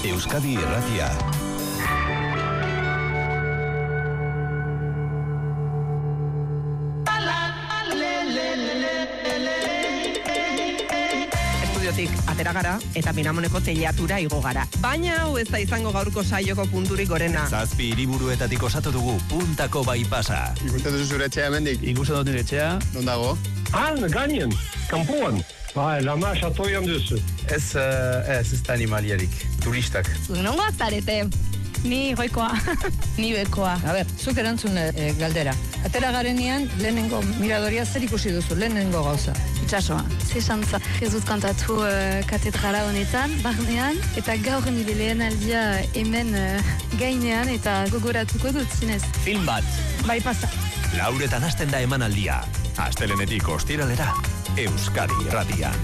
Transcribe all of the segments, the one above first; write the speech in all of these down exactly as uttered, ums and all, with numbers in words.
Euskadi Irratia. Atera gara eta Minamoneko teilatura igo gara. Baina hau ez da izango gaurko saioko punturik gorena. Zazpi hiriburuetatik osatu dugu puntako bypassa. Ikusten duzu zure etxea hemendik? Ikusten dut nire etxea. Non dago? Han, gainen, kanpoan. Ba, lama xatoian duzu. Ez, uh, ez, ez da animaliarik. Turistak. Nongo azarete? Ni goikoa, ni bekoa. A ber, zuk erantzun e, galdera. Atera garenean, lehenengo miradoria zer ikusi duzu, lehenengo gauza. Itxasoa. Zesantza, ez dut kantatu uh, katedrala honetan, barnean, eta gaur nire lehen aldia hemen uh, gainean, eta gogoratuko dut zinez. Film bat. Bai pasa. Lauretan hasten da emanaldia. Astelenetik ostiralera, Euskadi Irratia.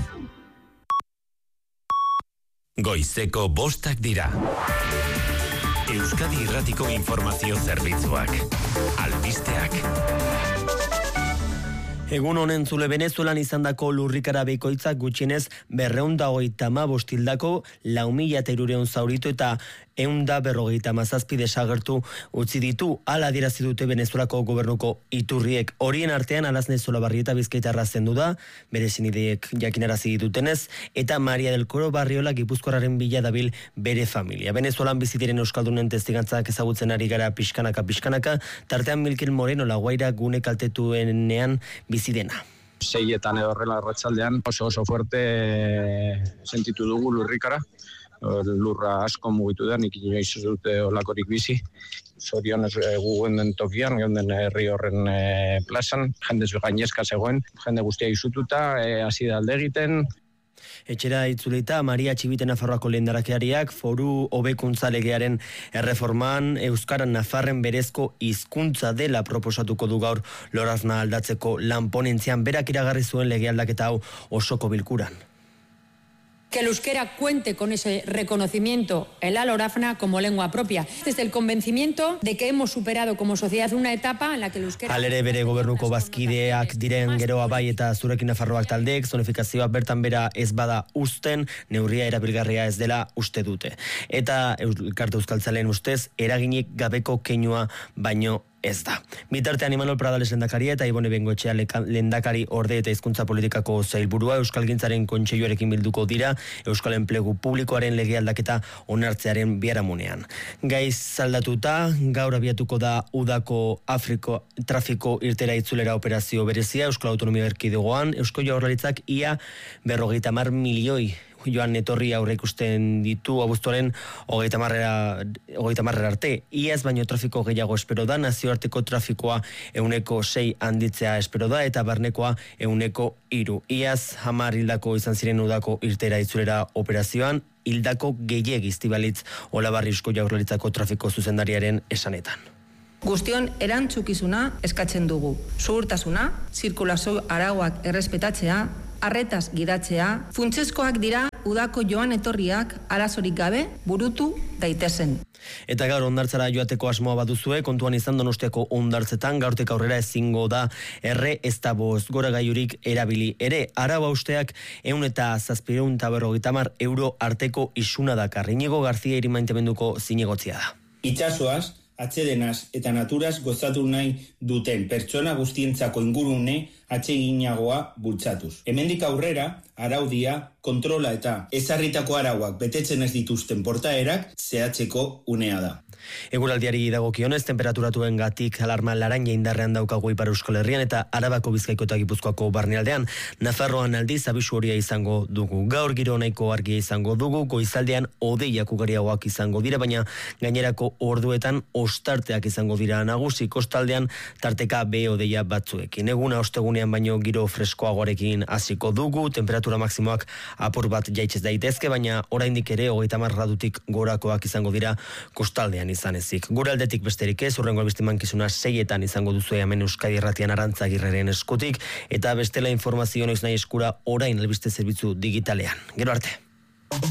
Goizeko bostak dira. Euskadi Irratiko informazio zerbitzuak. Albisteak. Egun honen zule Venezuelan izandako lurrikara bikoitzak gutxienez berrehun eta hogeita hamabost hildako, lau mila hirurogeita zauritu eta ehun eta berrogeita hamazazpi desagertu utzi ditu, hala adierazi dute Venezuelako gobernuko iturriek. Horien artean Alazne Solabarrieta bizkaitarra zendu da, bere senideek jakinarazi dutenez, eta Maria del Coro Barriola Gipuzkoarraren bila dabil bere familia. Venezuelan bizi diren euskaldunen testigantzak ezagutzen ari gara pixkanaka pixkanaka, tartean Milkel Moreno La Guaira gune kaltetuenean bizi dena. Seietan edo horrela arratsaldean oso oso fuerte sentitu dugu lurrikara. Lurra asko mugitu da, nik inoiz ez dute olakorik bizi. Zorionez gu geunden tokian, geunden herri horren e, plazan, jendez gainezka zegoen, jende guztia izututa, hasi da alde egiten. Etxera itzulita Maria Txibite Nafarroako lehendakariak foru hobekuntza legearen erreforman Euskara Nafarren berezko hizkuntza dela proposatuko du gaur Lorazna aldatzeko lanponentzian, berak iragarri zuen lege aldaketa hau osoko bilkuran. Que el euskera cuente con ese reconocimiento en la Lorafna como lengua propia. Desde el convencimiento de que hemos superado como sociedad una etapa en la que el euskera... Halere bere gobernuko bazkideak diren geroa bai eta zurekin Nafarroak taldeek zonifikazioa bertan bera ez bada usten, neurria erabilgarria ez dela uste dute. Eta elkarte euskaltzaleen ustez eraginik gabeko keinua baino ez da. Bitartean Imanol Pradales lehendakaria eta Ibone Bengoetxea lehendakari orde eta hizkuntza politikako sailburua Euskalgintzaren kontseiluarekin bilduko dira Euskal Enplegu Publikoaren lege aldaketa onartzearen biharamunean. Gaiz aldatuta, gaur abiatuko da udako Afriko trafiko irtera itzulera operazio berezia Euskal Autonomia Erkidegoan, Eusko Jaurlaritzak ia berrogeita hamar milioi joan etorri aurre ikusten ditu abuztuaren hogeita hamarrera arte. Iaz baino trafiko gehiago espero da, nazioarteko trafikoa ehuneko sei handitzea espero da eta barnekoa ehuneko hiru. Iaz hamar hildako izan ziren udako irtera itzulera operazioan, hildako gehiegi iztibalitz Olabarri Eusko Jaurlaritzako trafiko zuzendariaren esanetan. Guztion erantzukizuna eskatzen dugu. Zuhurtasuna, zirkulazio arauak errespetatzea, arretaz gidatzea, funtsezkoak dira udako joan etorriak arazorik gabe burutu daitezen. Eta gaur hondartzara joateko asmoa baduzue, kontuan izan Donostiako hondartzetan, gaurtek aurrera ezingo da erre ez da bost gora gaiurik erabili ere. Arau hausteak ehun eta zazpiehun eta berrogeita hamar euro arteko isuna dakar. Inigo Garzia irimaintemenduko zinegotzia da. Itsasoaz, atsedenaz eta naturaz gozatu nahi duten pertsona guztientzako ingurune atseginagoa bultzatuz. Hemendik aurrera, araudia, kontrola eta ezarritako arauak betetzen ez dituzten portaerak zehatzeko unea da. Eguraldiari dagokionez, temperaturatuen gatik alarma laranja indarrean daukagu Ipar Euskal Herrian eta Arabako, Bizkaiko eta Gipuzkoako barnealdean. Nafarroan aldiz abisu horia izango dugu. Gaur giro nahiko argia izango dugu, goizaldean hodeiak ugariagoak izango dira, baina gainerako orduetan ostarteak izango dira nagusi, kostaldean tarteka be hodeia batzuekin. Eguna ostegunean baino giro freskoagoarekin hasiko dugu, temperatura maksimoak apur bat jaitxez daitezke, baina oraindik ere hogeita hamar gradutik gorakoak izango dira kostaldean izan ezik. Gure aldetik besterik ez, hurrengo albistemankizuna seietan izango duzu hemen Euskadi Irratian Arantza Agirreren eskutik, eta bestela informazio noiz nahi eskura orain albiste zerbitzu digitalean. Gero arte.